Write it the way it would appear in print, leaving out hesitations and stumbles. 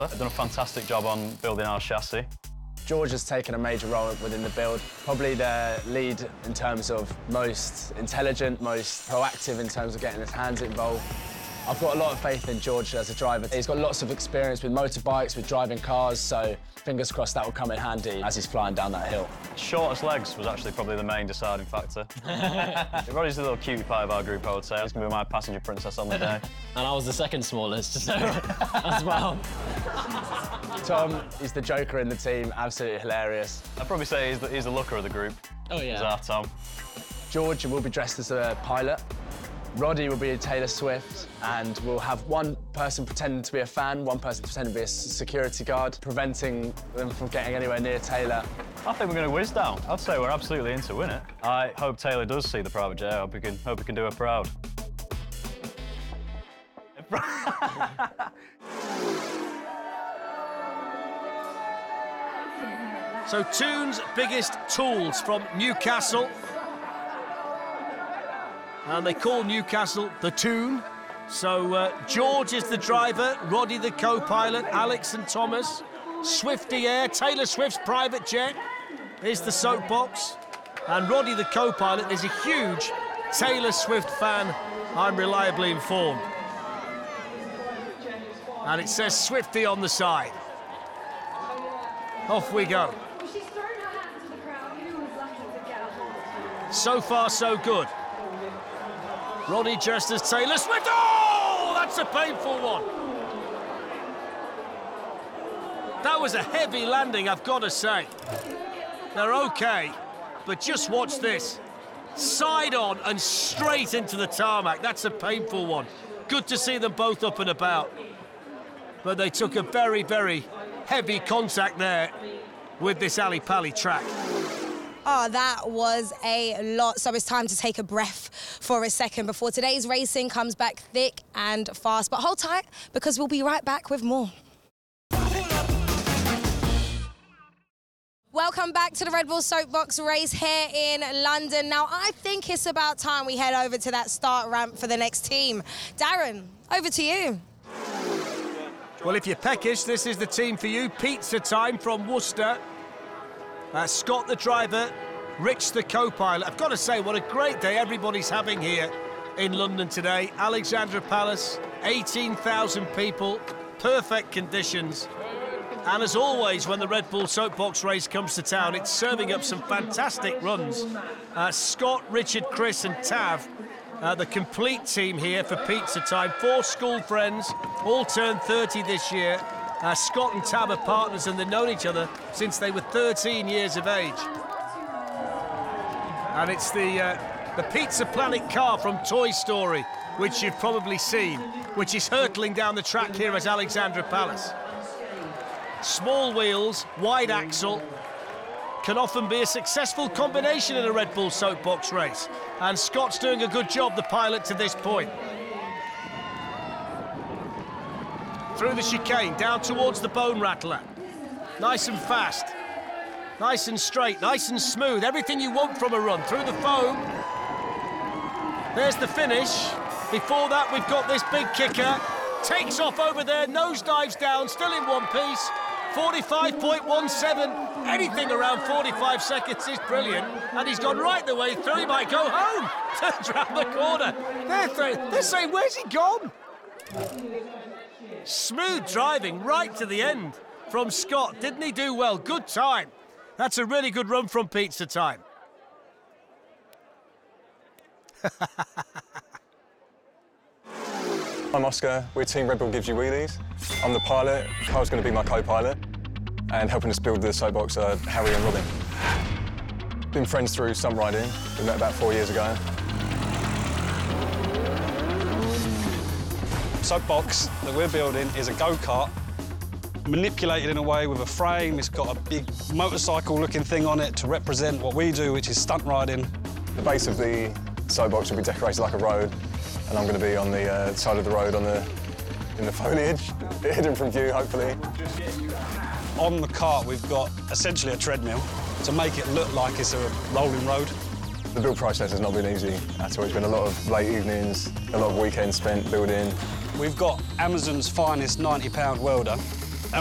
They've done a fantastic job on building our chassis. George has taken a major role within the build, probably the lead in terms of most intelligent, most proactive in terms of getting his hands involved. I've got a lot of faith in George as a driver. He's got lots of experience with motorbikes, with driving cars, so fingers crossed that will come in handy as he's flying down that hill. Shortest legs was actually probably the main deciding factor. Roddy's the little cutie pie of our group, I would say. He's going to be my passenger princess on the day. And I was the second smallest, so as well. Tom is the joker in the team, absolutely hilarious. I'd probably say he's the looker of the group. Oh, yeah. He's our Tom. George will be dressed as a pilot. Roddy will be Taylor Swift, and we'll have one person pretending to be a fan, one person pretending to be a security guard, preventing them from getting anywhere near Taylor. I think we're going to whiz down. I'd say we're absolutely in to win it. I hope Taylor does see the private jet. I hope he can do her proud. So Toon's biggest tools from Newcastle. And they call Newcastle the Toon. So George is the driver, Roddy the co-pilot, Alex and Thomas. Swifty Air, Taylor Swift's private jet is the soapbox. And Roddy the co-pilot is a huge Taylor Swift fan, I'm reliably informed. And it says Swifty on the side. Off we go. So far, so good. Roddy dressed as Taylor Swift. Oh, that's a painful one. That was a heavy landing, I've got to say. They're OK, but just watch this. Side on and straight into the tarmac. That's a painful one. Good to see them both up and about. But they took a very, very heavy contact there with this Ali Pali track. Oh, that was a lot. So it's time to take a breath for a second before today's racing comes back thick and fast. But hold tight, because we'll be right back with more. Welcome back to the Red Bull Soapbox race here in London. Now, I think it's about time we head over to that start ramp for the next team. Darren, over to you. Well, if you're peckish, this is the team for you. Pizza Time from Worcester. Scott, the driver, Rich, the co-pilot. I've got to say, what a great day everybody's having here in London today. Alexandra Palace, 18,000 people, perfect conditions. And as always, when the Red Bull Soapbox race comes to town, it's serving up some fantastic runs. Scott, Richard, Chris and Tav, the complete team here for Pizza Time. 4 school friends, all turned 30 this year. Scott and Tab are partners and they've known each other since they were 13 years of age. And it's the Pizza Planet car from Toy Story, which you've probably seen, which is hurtling down the track here at Alexandra Palace. Small wheels, wide axle, can often be a successful combination in a Red Bull Soapbox race. And Scott's doing a good job, the pilot, to this point. Through the chicane, down towards the Bone Rattler. Nice and fast. Nice and straight, nice and smooth. Everything you want from a run. Through the foam. There's the finish. Before that, we've got this big kicker. Takes off over there, nosedives down, still in one piece. 45.17. Anything around 45 seconds is brilliant. And he's gone right the way through. He might go home. Turns around the corner. They're saying, where's he gone? Smooth driving right to the end from Scott. Didn't he do well? Good time. That's a really good run from Pizza Time. I'm Oscar, we're Team Red Bull Gives You Wheelies. I'm the pilot, Carl's going to be my co-pilot, and helping us build the soapbox are Harry and Robin. Been friends through stunt riding, we met about 4 years ago. Soapbox that we're building is a go-kart, manipulated in a way with a frame. It's got a big motorcycle-looking thing on it to represent what we do, which is stunt riding. The base of the soapbox will be decorated like a road, and I'm going to be on the side of the road in the foliage, hidden from view, hopefully. On the kart, we've got essentially a treadmill to make it look like it's a rolling road. The build process has not been easy at all. It's been a lot of late evenings, a lot of weekends spent building. We've got Amazon's finest £90 welder